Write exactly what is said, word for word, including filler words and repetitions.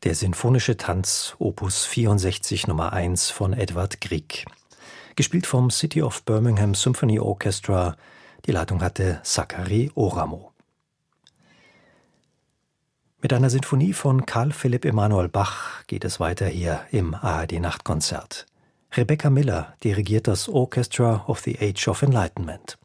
Der Sinfonische Tanz Opus vierundsechzig Nummer eins von Edvard Grieg. Gespielt vom City of Birmingham Symphony Orchestra. Die Leitung hatte Sakari Oramo. Mit einer Sinfonie von Carl Philipp Emanuel Bach geht es weiter hier im A R D-Nachtkonzert. Rebecca Miller dirigiert das Orchestra of the Age of Enlightenment.